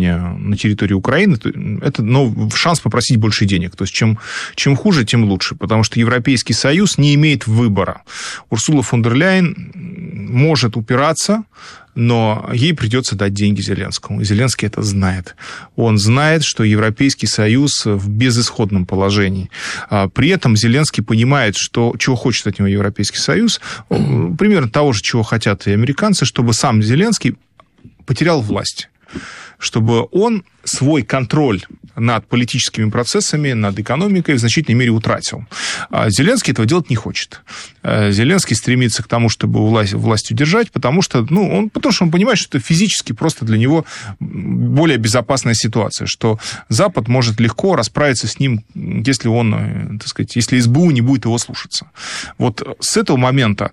наступления на территории Украины, это шанс попросить больше денег. То есть, чем хуже, тем лучше. Потому что Европейский Союз не имеет выбора. Урсула фон дер Ляйен может упираться, но ей придется дать деньги Зеленскому. И Зеленский это знает. Он знает, что Европейский Союз в безысходном положении. При этом Зеленский понимает, чего хочет от него Европейский Союз, примерно того же, чего хотят и американцы, чтобы сам Зеленский потерял власть. Чтобы он свой контроль над политическими процессами, над экономикой в значительной мере утратил. А Зеленский этого делать не хочет. Зеленский стремится к тому, чтобы власть удержать, потому что он понимает, что это физически просто для него более безопасная ситуация, что Запад может легко расправиться с ним, если он, если СБУ не будет его слушаться. Вот с этого момента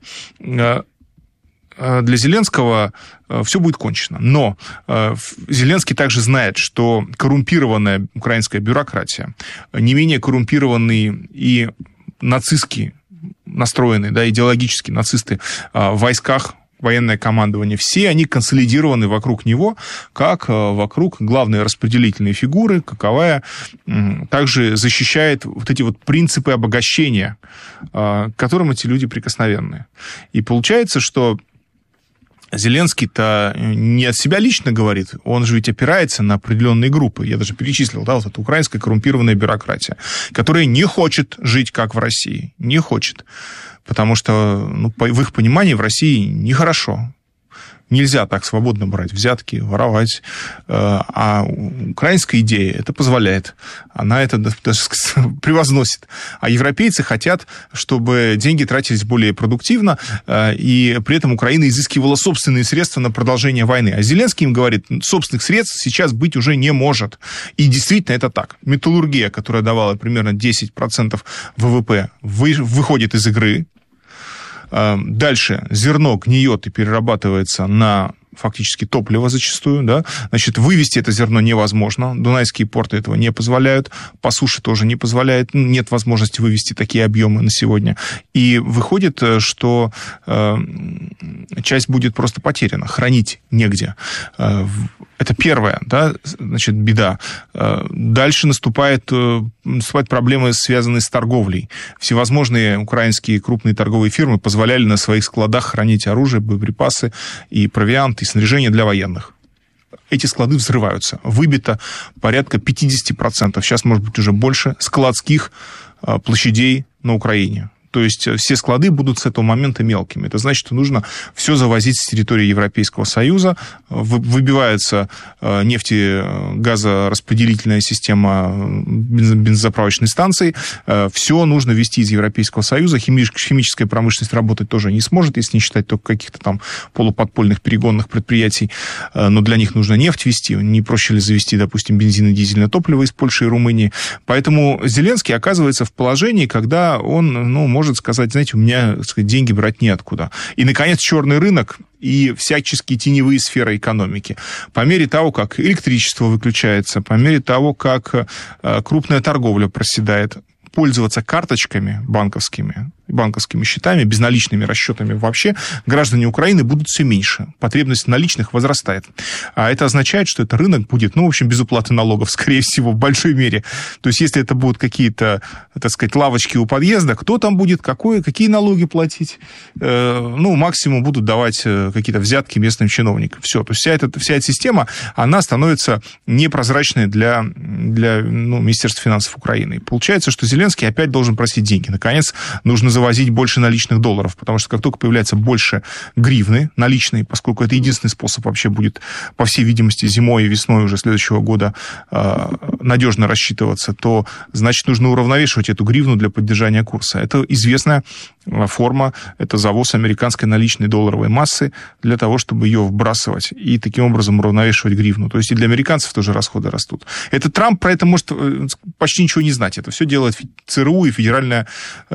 для Зеленского все будет кончено. Но Зеленский также знает, что коррумпированная украинская бюрократия, не менее коррумпированные и нацистски настроенные, идеологически нацисты в войсках, военное командование, все они консолидированы вокруг него, как вокруг главной распределительной фигуры, каковая также защищает вот эти вот принципы обогащения, к которым эти люди прикосновенны. И получается, что Зеленский-то не от себя лично говорит, он же ведь опирается на определенные группы. Я даже перечислил, вот эта украинская коррумпированная бюрократия, которая не хочет жить, как в России. Не хочет. Потому что, в их понимании, в России нехорошо. Нельзя так свободно брать взятки, воровать. А украинская идея это позволяет. Она это даже превозносит. А европейцы хотят, чтобы деньги тратились более продуктивно, и при этом Украина изыскивала собственные средства на продолжение войны. А Зеленский им говорит, собственных средств сейчас быть уже не может. И действительно это так. Металлургия, которая давала примерно 10% ВВП, выходит из игры. Дальше зерно гниет и перерабатывается на фактически топливо зачастую, да, значит, вывести это зерно невозможно, дунайские порты этого не позволяют, по суше тоже не позволяет, нет возможности вывести такие объемы на сегодня. И выходит, что часть будет просто потеряна, хранить негде. Это первая, да, значит, беда. Дальше наступают проблемы, связанные с торговлей. Всевозможные украинские крупные торговые фирмы позволяли на своих складах хранить оружие, боеприпасы и провиант, и снаряжение для военных. Эти склады взрываются. Выбито порядка 50%, сейчас, может быть, уже больше, складских площадей на Украине. То есть все склады будут с этого момента мелкими. Это значит, что нужно все завозить с территории Европейского Союза. Выбивается нефтегазораспределительная система бензозаправочной станции. Все нужно везти из Европейского Союза. Химическая промышленность работать тоже не сможет, если не считать только каких-то там полуподпольных перегонных предприятий. Но для них нужно нефть везти. Не проще ли завезти, допустим, бензин и дизельное топливо из Польши и Румынии. Поэтому Зеленский оказывается в положении, когда он, может сказать, знаете, у меня, деньги брать неоткуда. И, наконец, черный рынок и всяческие теневые сферы экономики. По мере того, как электричество выключается, по мере того, как крупная торговля проседает, пользоваться карточками банковскими счетами, безналичными расчетами вообще, граждане Украины будут все меньше. Потребность в наличных возрастает. А это означает, что этот рынок будет, без уплаты налогов, скорее всего, в большой мере. То есть, если это будут какие-то, лавочки у подъезда, кто там будет, какие налоги платить? Максимум будут давать какие-то взятки местным чиновникам. Все. То есть, вся эта система, она становится непрозрачной для Министерства финансов Украины. И получается, что Зеленский опять должен просить деньги. Наконец, нужно завозить больше наличных долларов, потому что как только появляется больше гривны наличной, поскольку это единственный способ вообще будет, по всей видимости, зимой и весной уже следующего года надежно рассчитываться, то, значит, нужно уравновешивать эту гривну для поддержания курса. Это известная форма, это завоз американской наличной долларовой массы для того, чтобы ее вбрасывать и таким образом уравновешивать гривну. То есть и для американцев тоже расходы растут. Это Трамп про это может почти ничего не знать. Это все делает ЦРУ и федеральная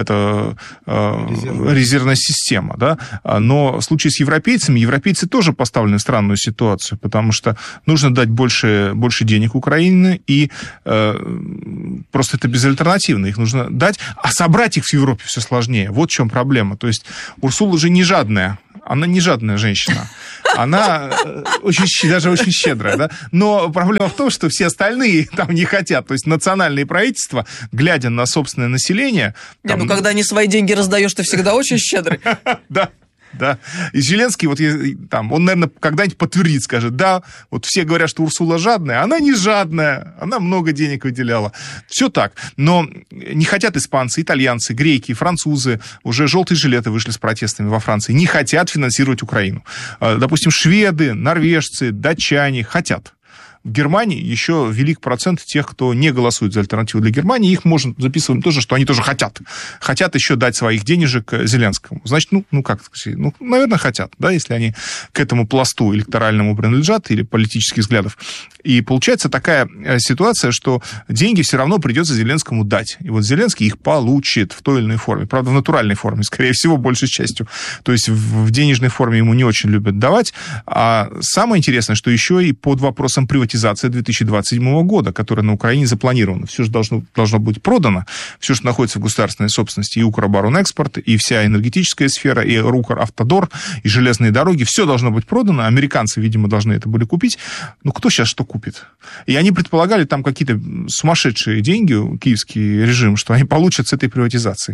резервная система. Да? Но в случае с европейцами, европейцы тоже поставлены в странную ситуацию, потому что нужно дать больше денег Украине, и просто это безальтернативно. Их нужно дать, а собрать их в Европе все сложнее. Вот в чем проблема. То есть Урсула же не жадная. она не жадная женщина. Она даже очень щедрая, да? Но проблема в том, что все остальные там не хотят. То есть национальные правительства, глядя на собственное население... Ну, когда не свои деньги раздаешь, ты всегда очень щедрый. Да. Да. И Зеленский, он, наверное, когда-нибудь подтвердит, скажет, да, вот все говорят, что Урсула жадная, она не жадная, она много денег выделяла. Все так. Но не хотят испанцы, итальянцы, греки, французы, уже желтые жилеты вышли с протестами во Франции, не хотят финансировать Украину. Допустим, шведы, норвежцы, датчане хотят. В Германии еще велик процент тех, кто не голосует за альтернативу для Германии. Их можно записывать тоже, что они тоже хотят. Хотят еще дать своих денежек Зеленскому. Значит, как сказать, наверное, хотят, да, если они к этому пласту электоральному принадлежат или политических взглядов. И получается такая ситуация, что деньги все равно придется Зеленскому дать. И вот Зеленский их получит в той или иной форме. Правда, в натуральной форме, скорее всего, большей частью. То есть в денежной форме ему не очень любят давать. А самое интересное, что еще и под вопросом приватизации 2027 года, которая на Украине запланирована. Все же должно быть продано. Все, что находится в государственной собственности, и Укроборонэкспорт, и вся энергетическая сфера, и Укравтодор, и железные дороги, все должно быть продано. Американцы, видимо, должны это были купить. Кто сейчас что купит? И они предполагали там какие-то сумасшедшие деньги, киевский режим, что они получат с этой приватизации.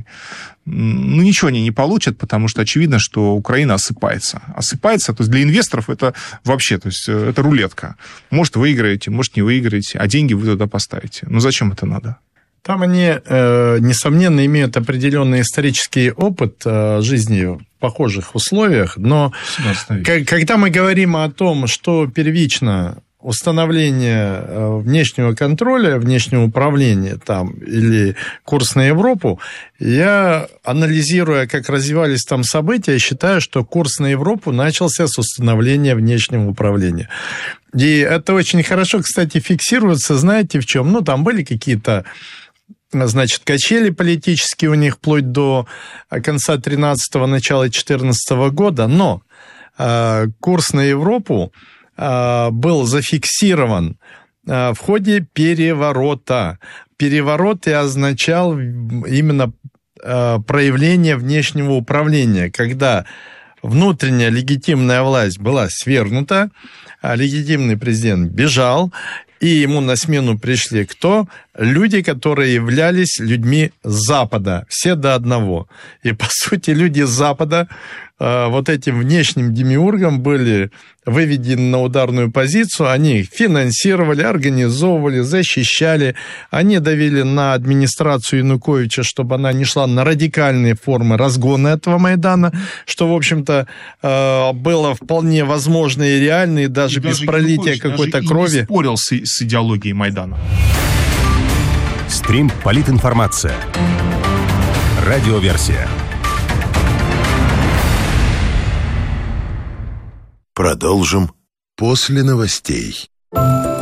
Ничего они не получат, потому что очевидно, что Украина осыпается. Осыпается, то есть для инвесторов это вообще, то есть это рулетка. Может, выиграете, может, не выиграете, а деньги вы туда поставите. Зачем это надо? Там они, несомненно, имеют определенный исторический опыт жизни в похожих условиях, но когда мы говорим о том, что первично установление внешнего контроля, внешнего управления там, или курс на Европу, я, анализируя, как развивались там события, считаю, что курс на Европу начался с установления внешнего управления. И это очень хорошо, кстати, фиксируется, знаете, в чем? Там были какие-то, качели политические у них вплоть до конца 13-го, начала 14-го года, но курс на Европу был зафиксирован в ходе переворота. Переворот и означал именно проявление внешнего управления, когда внутренняя легитимная власть была свергнута, а легитимный президент бежал, и ему на смену пришли кто? Люди, которые являлись людьми Запада, все до одного. И, по сути, люди Запада вот этим внешним демиургом были выведены на ударную позицию, они их финансировали, организовывали, защищали, они давили на администрацию Януковича, чтобы она не шла на радикальные формы разгона этого Майдана, что, в общем-то, было вполне возможно и реально, и даже без пролития какой-то крови. Не спорил с идеологией Майдана. Стрим «Политинформация». Радиоверсия. Продолжим после новостей.